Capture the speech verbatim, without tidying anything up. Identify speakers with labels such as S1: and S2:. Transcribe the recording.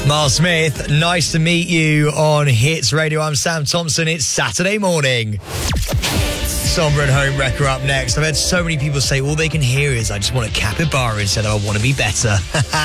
S1: Miles Smith, nice to meet you on Hits Radio. I'm Sam Thompson. It's Saturday morning. Sombra and Homewrecker up next. I've had so many people say all they can hear is, I just want a capybara instead of I want to be better.